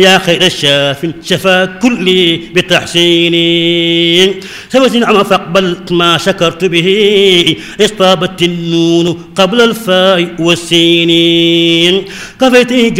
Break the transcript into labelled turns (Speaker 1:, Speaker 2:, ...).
Speaker 1: يا خير الشاف شفا كلي بتحسيني سوت نعم فاقبلت ما شكرت به اصطابت النون قبل الفاء والسين كفيتني